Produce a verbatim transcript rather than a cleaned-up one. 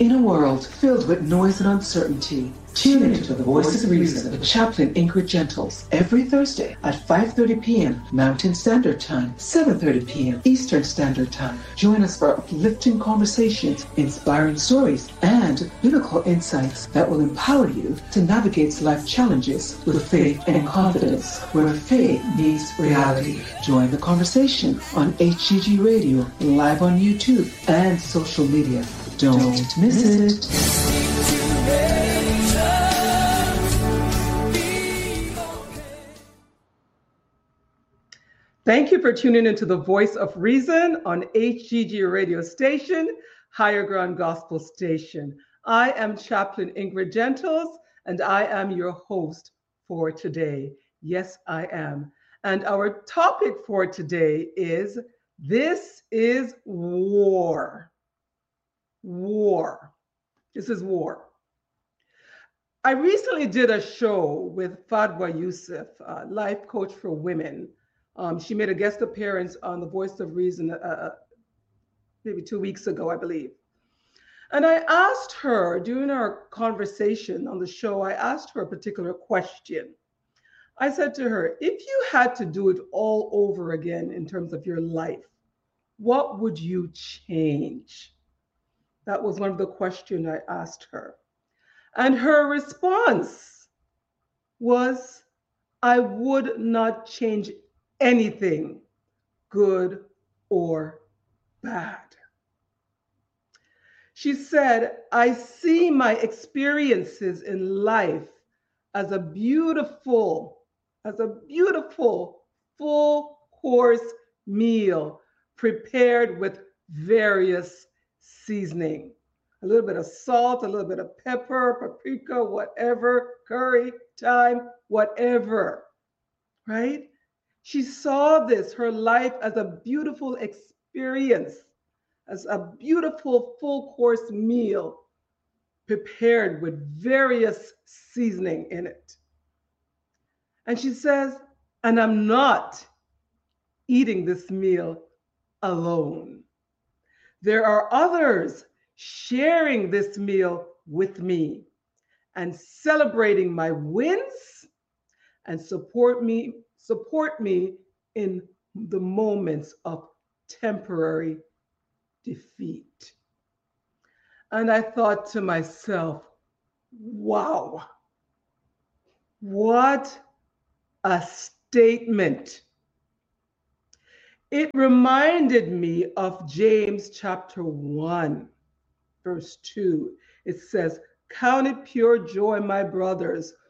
In a world filled with noise and uncertainty, tune into the Voice of Reason with Chaplain Ingrid Gentles every Thursday at five thirty p.m. Mountain Standard Time, seven thirty p.m. Eastern Standard Time. Join us for uplifting conversations, inspiring stories, and biblical insights that will empower you to navigate life challenges with faith and confidence, where faith meets reality. Join the conversation on H G G Radio, live on YouTube, and social media. Don't, Don't miss it. Thank you for tuning into the Voice of Reason on H G G Radio Station, Higher Ground Gospel Station. I am Chaplain Ingrid Gentles, and I am your host for today. Yes, I am. And our topic for today is, this is war. War. This is war. I recently did a show with Fadwa Youssef, a life coach for women. Um, she made a guest appearance on The Voice of Reason uh, maybe two weeks ago, I believe. And I asked her, during our conversation on the show, I asked her a particular question. I said to her, if you had to do it all over again in terms of your life, what would you change? That was one of the questions I asked her. And her response was, I would not change anything, good or bad. She said, I see my experiences in life as a beautiful, as a beautiful full course meal prepared with various seasoning. A little bit of salt, a little bit of pepper, paprika, whatever, curry, thyme, whatever, right? She saw this, her life, as a beautiful experience, as a beautiful full course meal prepared with various seasoning in it. And she says, and I'm not eating this meal alone. There are others sharing this meal with me and celebrating my wins and support me, support me in the moments of temporary defeat. And I thought to myself, wow, what a statement. It reminded me of James chapter one, verse two. It says, count it pure joy, my brothers,